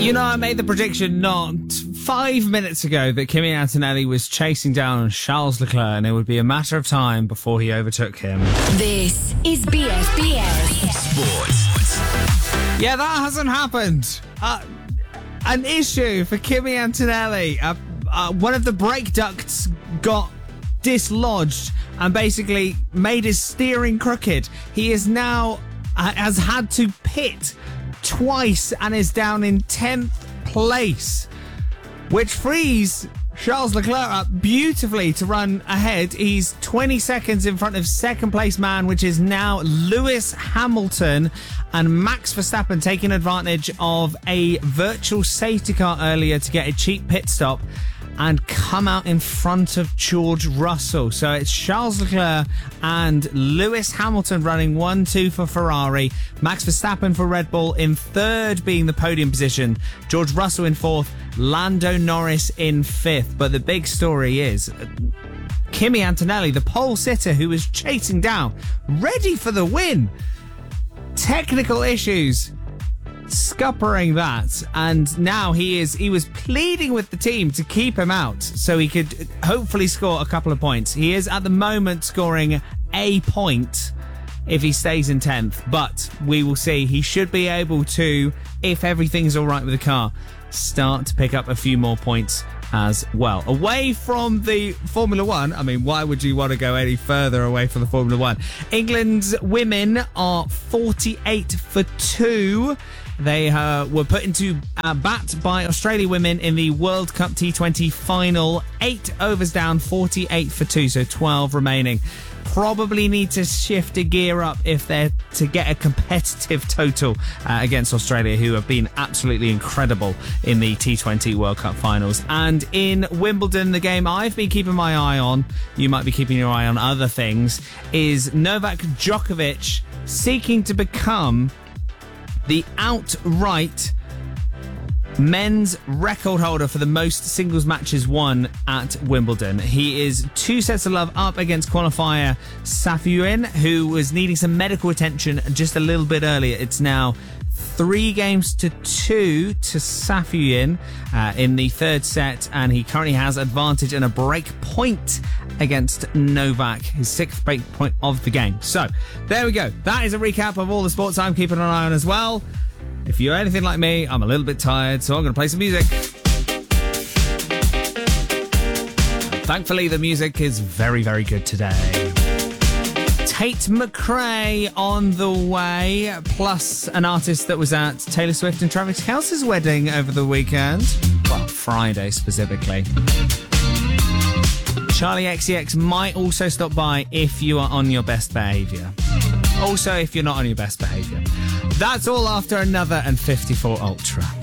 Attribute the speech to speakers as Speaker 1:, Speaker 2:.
Speaker 1: You know, I made the prediction not 5 minutes ago that Kimi Antonelli was chasing down Charles Leclerc and it would be a matter of time before he overtook him.
Speaker 2: This is BFBS
Speaker 3: Sports.
Speaker 1: Yeah, that hasn't happened. An issue for Kimi Antonelli. One of the brake ducts got dislodged and basically made his steering crooked. He is now has had to pit twice and is down in 10th place, which frees Charles Leclerc up beautifully to run ahead. He's 20 seconds in front of second place man, which is now Lewis Hamilton, and Max Verstappen taking advantage of a virtual safety car earlier to get a cheap pit stop and come out in front of George Russell. So it's Charles Leclerc and Lewis Hamilton running 1-2 for Ferrari. Max Verstappen for Red Bull in third, being the podium position. George Russell in fourth. Lando Norris in fifth. But the big story is Kimi Antonelli, the pole sitter who was chasing down, ready for the win. Technical issues scuppering that, and now he was pleading with the team to keep him out so he could hopefully score a couple of points. He is at the moment scoring a point if he stays in 10th, but we will see. He should be able to, if everything's all right with the car, start to pick up a few more points as well. Away from the Formula One, I mean, why would you want to go any further away from the Formula One? England's women are 48 for 2. They were put into bat by Australia women in the World Cup T20 final. 8 overs down, 48 for 2, so 12 remaining. Probably need to shift a gear up if they're to get a competitive total against Australia, who have been absolutely incredible in the T20 World Cup finals. And in Wimbledon, the game I've been keeping my eye on, you might be keeping your eye on other things, is Novak Djokovic seeking to become the outright men's record holder for the most singles matches won at Wimbledon. He is 2 sets of love up against qualifier Safiullin, who was needing some medical attention just a little bit earlier. It's now 3 games to 2 to Safiullin in the third set, and he currently has advantage and a break point against Novak, his 6th break point of the game. So there we go. That is a recap of all the sports I'm keeping an eye on as well. If you're anything like me, I'm a little bit tired, so I'm going to play some music. Thankfully, the music is very, very good today. Tate McRae on the way, plus an artist that was at Taylor Swift and Travis Kelce's wedding over the weekend. Well, Friday specifically. Charlie XCX might also stop by if you are on your best behaviour. Also, if you're not on your best behaviour. That's all after another and 54 Ultra.